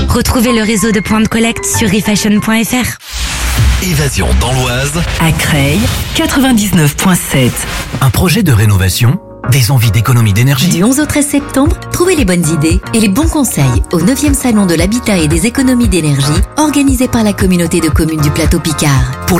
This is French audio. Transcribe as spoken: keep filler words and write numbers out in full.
Retrouvez le réseau de points de collecte sur refashion point f r. Évasion dans l'Oise. À Creil, quatre-vingt-dix-neuf virgule sept. Un projet de rénovation, des envies d'économie d'énergie. Du onze au treize septembre, trouvez les bonnes idées et les bons conseils au neuvième salon de l'habitat et des économies d'énergie organisé par la communauté de communes du Plateau Picard. Pour